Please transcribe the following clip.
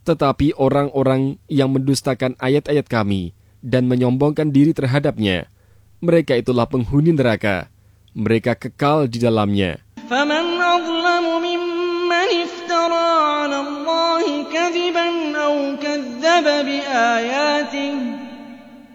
Tetapi orang-orang yang mendustakan ayat-ayat kami dan menyombongkan diri terhadapnya, mereka itulah penghuni neraka. Mereka kekal di dalamnya. فَمَنْ أَظْلَمُ مِمَّنِ افْتَرَىٰ عَلَى اللَّهِ كَذِبًا أَوْ كَذَّبَ بِآيَاتِهِ